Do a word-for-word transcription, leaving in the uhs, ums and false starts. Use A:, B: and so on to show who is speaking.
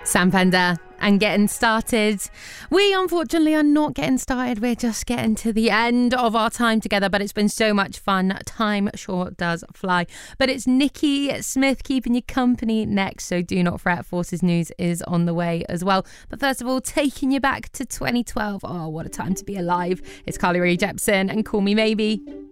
A: Sam Fender and Getting Started. We unfortunately are not getting started. We're just getting to the end of our time together, but it's been so much fun. Time sure does fly. But it's Nikki Smith keeping you company next, so do not fret. Forces News is on the way as well. But first of all, taking you back to twenty twelve. Oh, what a time to be alive. It's Carly Rae Jepsen and Call Me Maybe.